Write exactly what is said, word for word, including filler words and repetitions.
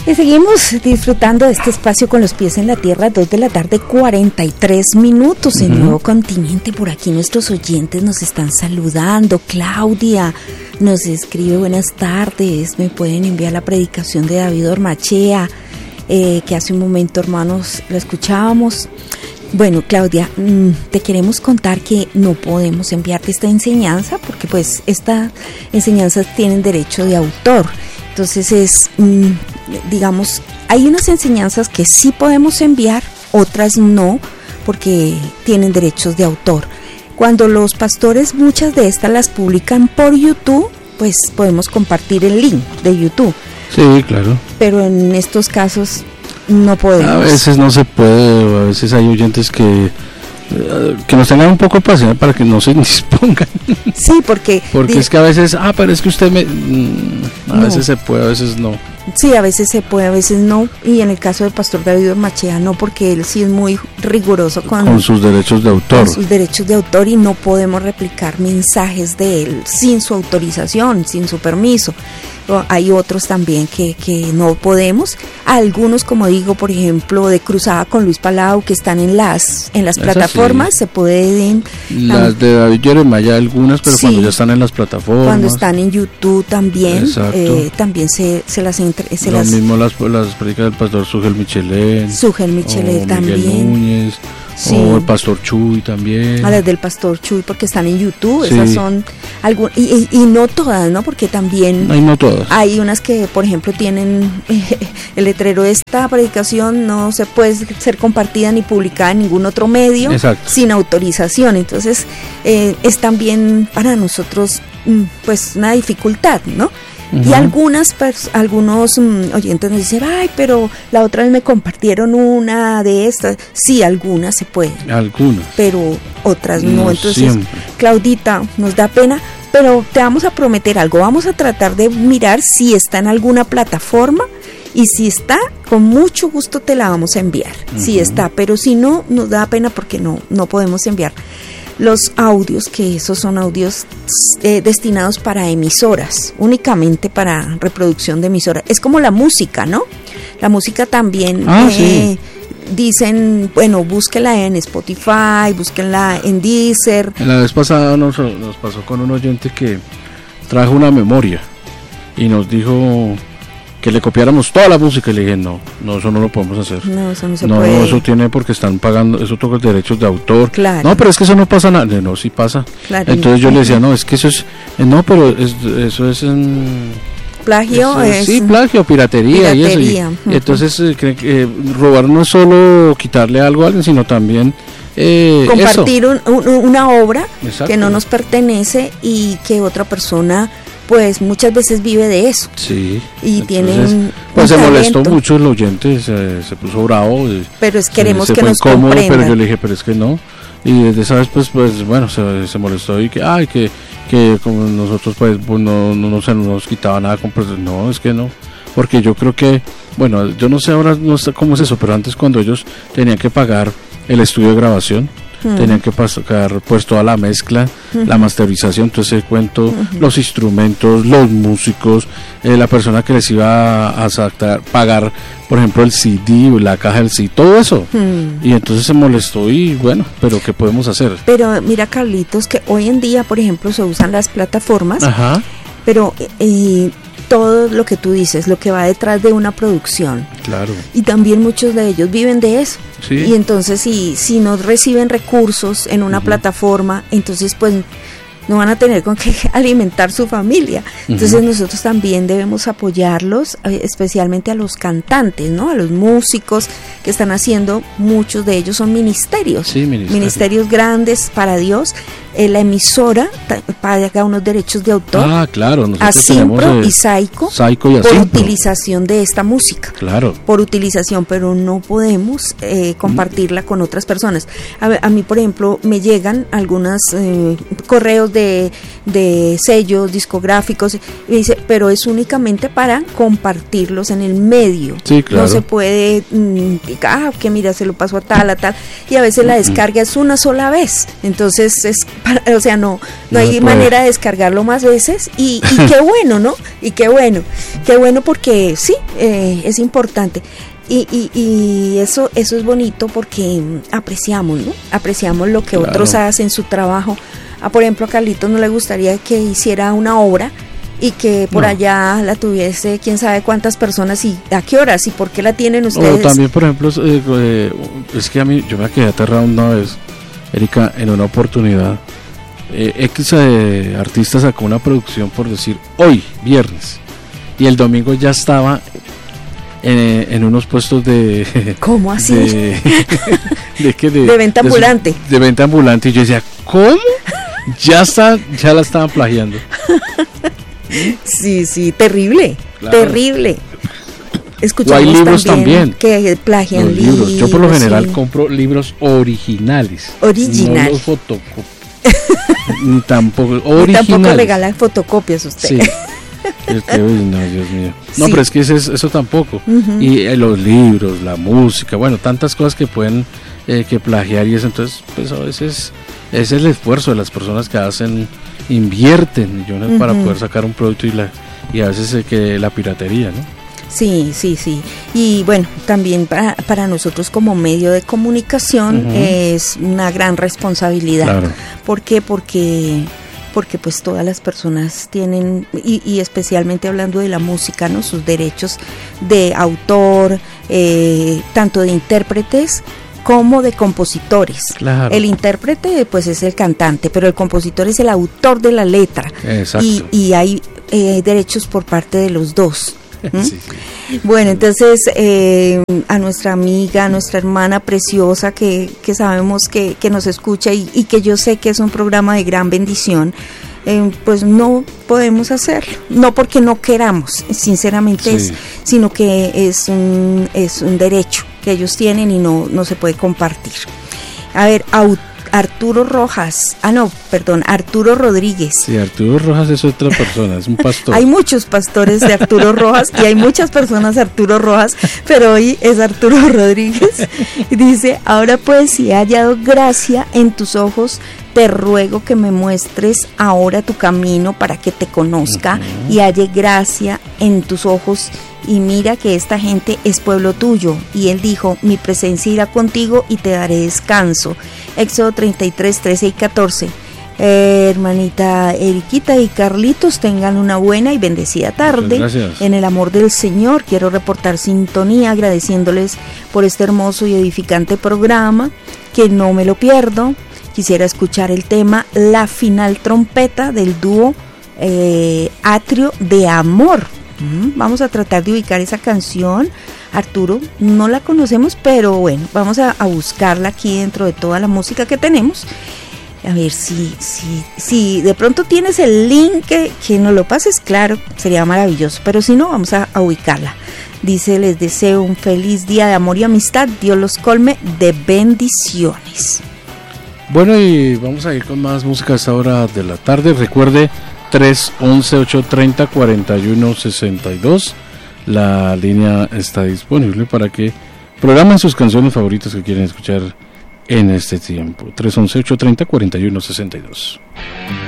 Y seguimos disfrutando de este espacio con los pies en la tierra, dos de la tarde, cuarenta y tres minutos en uh-huh. Nuevo Continente. Por aquí nuestros oyentes nos están saludando. Claudia nos escribe: buenas tardes, me pueden enviar la predicación de David Ormachea, eh, que hace un momento, hermanos, la escuchábamos. Bueno, Claudia, mmm, te queremos contar que no podemos enviarte esta enseñanza porque pues estas enseñanzas tienen derecho de autor. Entonces es, mmm, digamos, hay unas enseñanzas que sí podemos enviar, otras no, porque tienen derechos de autor. Cuando los pastores muchas de estas las publican por YouTube, pues podemos compartir el link de YouTube. Sí, claro. Pero en estos casos no podemos. A veces no se puede, a veces hay oyentes que que nos tengan un poco de paciencia para que no se dispongan. Sí, porque porque di- es que a veces, ah, pero es que usted me a no. veces se puede, a veces no. Sí, a veces se puede, a veces no, y en el caso del pastor David Ormachea no, porque él sí es muy riguroso con, con sus derechos de autor. Con sus derechos de autor, y no podemos replicar mensajes de él sin su autorización, sin su permiso. Hay otros también que, que no podemos. Algunos, como digo, por ejemplo, de Cruzada con Luis Palau, que están en las en las Eso plataformas, sí. Se pueden... Las de David Jeremiah, algunas, pero sí, cuando ya están en las plataformas. Cuando están en YouTube también, eh, también se, se las... Entre, se Lo las mismo las, las predicas del pastor Sugel Michelet. Sugel Michelet también. Miguel Núñez. Sí. O el pastor Chuy también. A las del pastor Chuy, porque están en YouTube. Sí. Esas son algunas, y, y, y no todas, ¿no? Porque también hay no todas. Hay unas que, por ejemplo, tienen eh, el letrero: esta predicación no se puede ser compartida ni publicada en ningún otro medio. Exacto. Sin autorización. Entonces eh, es también para nosotros pues una dificultad, ¿no? Uh-huh. Y algunas pers- algunos um, oyentes nos dicen: ay, pero la otra vez me compartieron una de estas. Sí, algunas se pueden. Algunas. Pero otras no. no Entonces, siempre. Claudita, nos da pena, pero te vamos a prometer algo. Vamos a tratar de mirar si está en alguna plataforma, y si está, con mucho gusto te la vamos a enviar. Uh-huh. Si está, pero si no, nos da pena porque no, no podemos enviar los audios, que esos son audios eh, destinados para emisoras, únicamente para reproducción de emisoras. Es como la música, ¿no? La música también ah, eh, sí. Dicen, bueno, búsquela en Spotify, búsquenla en Deezer. La vez pasada nos, nos pasó con un oyente que trajo una memoria y nos dijo que le copiáramos toda la música, y le dije: no, no, eso no lo podemos hacer. No, eso no se no, puede. No, eso tiene, porque están pagando, eso toca derechos de autor. Claro. No, pero es que eso no pasa nada. No, sí pasa. Claro. Entonces yo le decía: no, es que eso es, no, pero es, eso es en... plagio. Es, es, sí, plagio, piratería, piratería. y eso. Y, uh-huh. Entonces eh, creen que eh, robar no es solo quitarle algo a alguien, sino también eh, compartir un, un, una obra Exacto. que no nos pertenece y que otra persona pues muchas veces vive de eso. Sí. Y tienen pues se talento. molestó mucho el oyente, se, se puso bravo. Pero es queremos se, se que nos incómodo, comprendan. Pero yo le dije: pero es que no. Y desde esa vez pues pues bueno, se, se molestó y que ay que que como nosotros pues, pues no, no, no se nos quitaba nada con, pues, no, es que no. Porque yo creo que, bueno, yo no sé ahora no sé cómo es eso, pero antes cuando ellos tenían que pagar el estudio de grabación, Uh-huh. tenían que pagar pues toda la mezcla, uh-huh. la masterización, todo ese cuento, uh-huh. los instrumentos, los músicos, eh, la persona que les iba a, a sacar, pagar, por ejemplo, el C D, la caja del C D, todo eso. Uh-huh. Y entonces se molestó y bueno, pero ¿qué podemos hacer? Pero mira, Carlitos, que hoy en día, por ejemplo, se usan las plataformas, Ajá. pero eh, todo lo que tú dices, lo que va detrás de una producción. Claro. Y también muchos de ellos viven de eso. Sí. Y entonces si, si no reciben recursos en una uh-huh. plataforma, entonces pues no van a tener con qué alimentar su familia. Entonces uh-huh. nosotros también debemos apoyarlos, especialmente a los cantantes, ¿no? A los músicos que están haciendo, muchos de ellos son ministerios, sí, ministerios. ministerios grandes para Dios. Eh, la emisora t- paga unos derechos de autor ah, claro, a Simpro eh, y Saico, Saico y a por Simpro. Utilización de esta música. Claro. Por utilización, pero no podemos eh, compartirla mm. con otras personas. A, a mí, por ejemplo, me llegan algunos eh, correos de de, de sellos discográficos, y dice, pero es únicamente para compartirlos en el medio. Sí, claro. No se puede, mmm, ah, que mira, se lo pasó a tal, a tal, y a veces la descarga es una sola vez, entonces es, para, o sea, no, no, no hay manera de descargarlo más veces, y, y qué bueno, ¿no? Y qué bueno, qué bueno porque sí, eh, es importante. Y, y, y eso eso es bonito porque apreciamos, ¿no? Apreciamos lo que claro. otros hacen, su trabajo. Ah, por ejemplo, a Carlitos no le gustaría que hiciera una obra y que por no. allá la tuviese quién sabe cuántas personas y a qué horas y por qué la tienen ustedes. O también, por ejemplo, eh, eh, es que a mí, yo me quedé aterrado una vez, Erika, en una oportunidad. Eh, X eh, artista sacó una producción, por decir, hoy, viernes, y el domingo ya estaba En, en unos puestos de... ¿Cómo así? De, de, de, de, de venta ambulante. De, de venta ambulante. Y yo decía, ¿cómo? Ya está, ya la estaban plagiando. Sí, sí, terrible, claro. terrible. Escuchamos o hay libros también, también que plagian los libros. libros. Yo por lo general sí. compro libros originales. Original. No los fotocopios. Ni tampoco originales. Ni tampoco regalan fotocopias usted. Sí. No, Dios mío. No, sí. pero es que eso, eso tampoco. Uh-huh. Y eh, los libros, la música, bueno, tantas cosas que pueden eh, que plagiar y eso. Entonces, pues a veces es el esfuerzo de las personas que hacen, invierten millones uh-huh. para poder sacar un producto y la y a veces eh, que la piratería, ¿no? Sí, sí, sí. Y bueno, también para, para nosotros como medio de comunicación uh-huh. es una gran responsabilidad. Claro. ¿Por qué? Porque porque pues todas las personas tienen, y, y especialmente hablando de la música, ¿no? Sus derechos de autor, eh, tanto de intérpretes como de compositores. Claro. El intérprete pues es el cantante, pero el compositor es el autor de la letra. Exacto. Y, y hay eh, derechos por parte de los dos. ¿Mm? Sí, sí. Bueno, entonces eh, a nuestra amiga, a nuestra hermana preciosa que, que sabemos que, que nos escucha y, y que yo sé que es un programa de gran bendición, eh, pues no podemos hacerlo, no porque no queramos, sinceramente sí. es, sino que es un, es un derecho que ellos tienen y no, no se puede compartir. A ver, autor Arturo Rojas, ah no, perdón, Arturo Rodríguez. Sí, Arturo Rojas es otra persona, es un pastor. Hay muchos pastores de Arturo Rojas y hay muchas personas de Arturo Rojas, pero hoy es Arturo Rodríguez. Y dice, ahora pues si he hallado gracia en tus ojos, te ruego que me muestres ahora tu camino para que te conozca uh-huh. y halle gracia en tus ojos. Y mira que esta gente es pueblo tuyo. Y él dijo, mi presencia irá contigo y te daré descanso. Éxodo treinta y tres, trece y catorce. Eh, hermanita Eriquita y Carlitos, tengan una buena y bendecida tarde. Gracias. En el amor del Señor, quiero reportar sintonía, agradeciéndoles por este hermoso y edificante programa, que no me lo pierdo. Quisiera escuchar el tema La Final Trompeta del dúo eh, Atrio de Amor. Vamos a tratar de ubicar esa canción, Arturo, no la conocemos, pero bueno, vamos a, a buscarla aquí dentro de toda la música que tenemos, a ver si, si, si de pronto tienes el link que, que nos lo pases, claro, sería maravilloso, pero si no, vamos a, a ubicarla. Dice, les deseo un feliz día de amor y amistad, Dios los colme de bendiciones. Bueno, y vamos a ir con más música a esta hora de la tarde. Recuerde, tres once, ocho treinta, cuarenta y uno sesenta y dos. La línea está disponible para que programen sus canciones favoritas que quieren escuchar en este tiempo. tres once, ocho treinta, cuarenta y uno sesenta y dos.